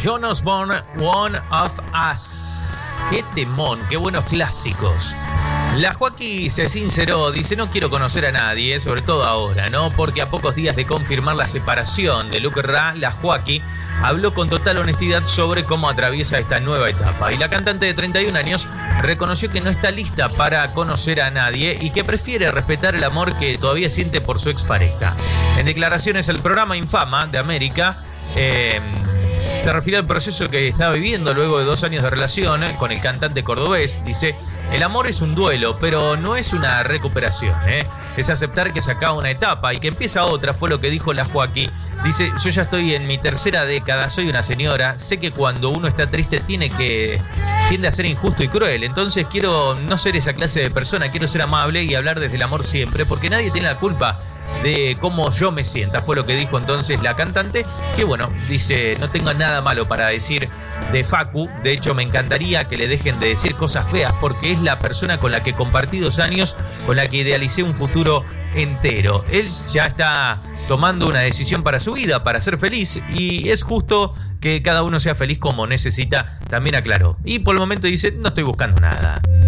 John Osborne, One of Us. Qué temón, qué buenos clásicos. La Joaquí se sinceró, dice: no quiero conocer a nadie, sobre todo ahora, ¿no? Porque a pocos días de confirmar la separación de Luke Ra, la Joaquí habló con total honestidad sobre cómo atraviesa esta nueva etapa. Y la cantante de 31 años reconoció que no está lista para conocer a nadie y que prefiere respetar el amor que todavía siente por su expareja. En declaraciones al programa Infama de América, se refiere al proceso que está viviendo luego de 2 años de relación con el cantante cordobés. Dice: el amor es un duelo, pero no es una recuperación, es aceptar que se acaba una etapa y que empieza otra, fue lo que dijo la Joaquí. Dice: yo ya estoy en mi 3ª década, soy una señora, sé que cuando uno está triste tiende a ser injusto y cruel, entonces quiero no ser esa clase de persona, quiero ser amable y hablar desde el amor siempre, porque nadie tiene la culpa de cómo yo me sienta, fue lo que dijo entonces la cantante, que bueno, dice: no tengo nada malo para decir de Facu, de hecho me encantaría que le dejen de decir cosas feas, porque es la persona con la que compartí 2 años, con la que idealicé un futuro entero. Él ya está tomando una decisión para su vida, para ser feliz, y es justo que cada uno sea feliz como necesita, también aclaró. Y por el momento dice: no estoy buscando nada.